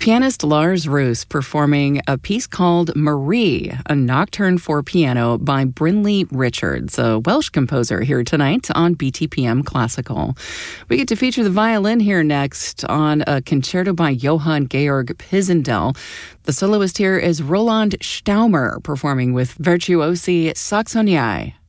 Pianist Lars Roos performing a piece called Marie, a nocturne for piano by Brinley Richards, a Welsh composer, here tonight on BTPM Classical. We get to feature the violin here next on a concerto by Johann Georg Pisendel. The soloist here is Roland Staumer, performing with Virtuosi Saxoniae.